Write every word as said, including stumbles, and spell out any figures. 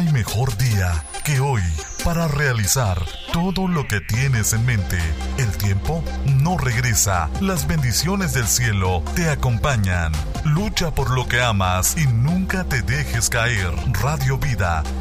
hay mejor día que hoy para realizar todo lo que tienes en mente. El tiempo no regresa. Las bendiciones del cielo te acompañan. Lucha por lo que amas y nunca te dejes caer. Radio Vida